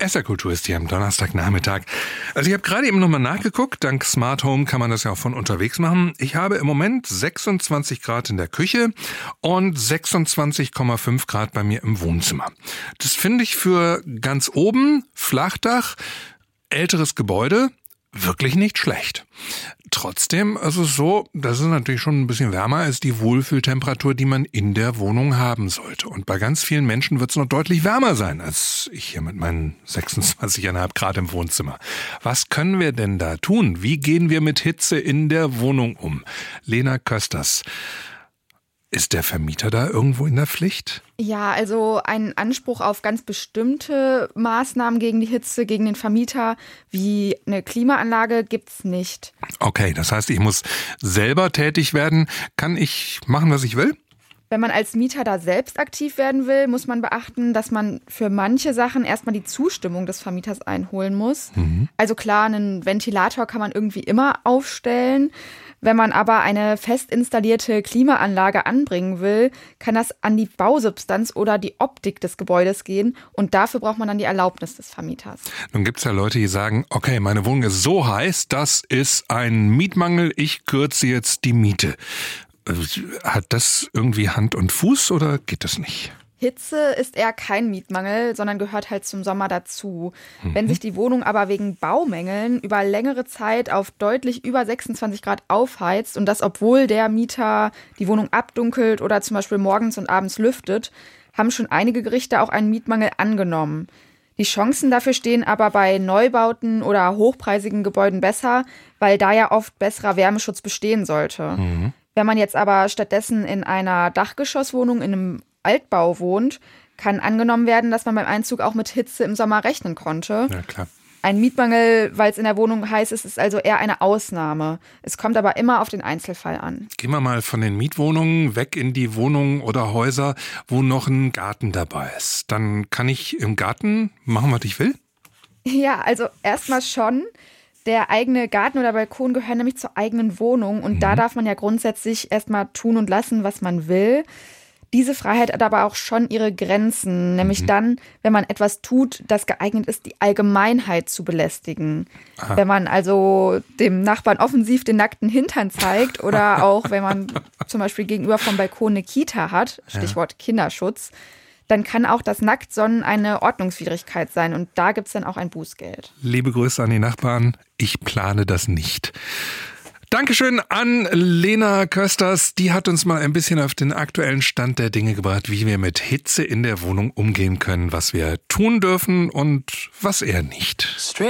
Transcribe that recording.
SR-Kultur ist hier am Donnerstagnachmittag. Also ich habe gerade eben nochmal nachgeguckt. Dank Smart Home kann man das ja auch von unterwegs machen. Ich habe im Moment 26 Grad in der Küche und 26,5 Grad bei mir im Wohnzimmer. Das finde ich für ganz oben, Flachdach, älteres Gebäude, wirklich nicht schlecht. Trotzdem ist es so, dass es natürlich schon ein bisschen wärmer als die Wohlfühltemperatur, die man in der Wohnung haben sollte. Und bei ganz vielen Menschen wird es noch deutlich wärmer sein als ich hier mit meinen 26,5 Grad im Wohnzimmer. Was können wir denn da tun? Wie gehen wir mit Hitze in der Wohnung um? Lena Kösters. Ist der Vermieter da irgendwo in der Pflicht? Ja, also einen Anspruch auf ganz bestimmte Maßnahmen gegen die Hitze, gegen den Vermieter, wie eine Klimaanlage, gibt's nicht. Okay, das heißt, ich muss selber tätig werden. Kann ich machen, was ich will? Wenn man als Mieter da selbst aktiv werden will, muss man beachten, dass man für manche Sachen erstmal die Zustimmung des Vermieters einholen muss. Also klar, einen Ventilator kann man irgendwie immer aufstellen. Wenn man aber eine fest installierte Klimaanlage anbringen will, kann das an die Bausubstanz oder die Optik des Gebäudes gehen und dafür braucht man dann die Erlaubnis des Vermieters. Nun gibt es ja Leute, die sagen, okay, meine Wohnung ist so heiß, das ist ein Mietmangel, ich kürze jetzt die Miete. Hat das irgendwie Hand und Fuß oder geht das nicht? Hitze ist eher kein Mietmangel, sondern gehört halt zum Sommer dazu. Wenn sich die Wohnung aber wegen Baumängeln über längere Zeit auf deutlich über 26 Grad aufheizt und das, obwohl der Mieter die Wohnung abdunkelt oder zum Beispiel morgens und abends lüftet, haben schon einige Gerichte auch einen Mietmangel angenommen. Die Chancen dafür stehen aber bei Neubauten oder hochpreisigen Gebäuden besser, weil da ja oft besserer Wärmeschutz bestehen sollte. Wenn man jetzt aber stattdessen in einer Dachgeschosswohnung in einem Altbau wohnt, kann angenommen werden, dass man beim Einzug auch mit Hitze im Sommer rechnen konnte. Ja, klar. Ein Mietmangel, weil es in der Wohnung heiß ist, ist also eher eine Ausnahme. Es kommt aber immer auf den Einzelfall an. Gehen wir mal von den Mietwohnungen weg in die Wohnungen oder Häuser, wo noch ein Garten dabei ist. Dann kann ich im Garten machen, was ich will? Ja, also erstmal schon. Der eigene Garten oder Balkon gehören nämlich zur eigenen Wohnung und da darf man ja grundsätzlich erstmal tun und lassen, was man will. Diese Freiheit hat aber auch schon ihre Grenzen, nämlich dann, wenn man etwas tut, das geeignet ist, die Allgemeinheit zu belästigen. Aha. Wenn man also dem Nachbarn offensiv den nackten Hintern zeigt oder auch wenn man zum Beispiel gegenüber vom Balkon eine Kita hat, Stichwort Kinderschutz, dann kann auch das Nacktsonnen eine Ordnungswidrigkeit sein und da gibt es dann auch ein Bußgeld. Liebe Grüße an die Nachbarn, ich plane das nicht. Dankeschön an Lena Kösters. Die hat uns mal ein bisschen auf den aktuellen Stand der Dinge gebracht, wie wir mit Hitze in der Wohnung umgehen können, was wir tun dürfen und was eher nicht.